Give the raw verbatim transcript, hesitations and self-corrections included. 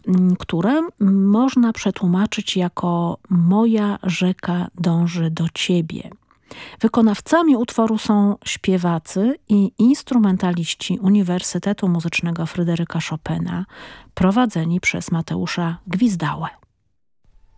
które można przetłumaczyć jako „Moja rzeka dąży do ciebie”. Wykonawcami utworu są śpiewacy i instrumentaliści Uniwersytetu Muzycznego Fryderyka Chopina, prowadzeni przez Mateusza Gwizdałę.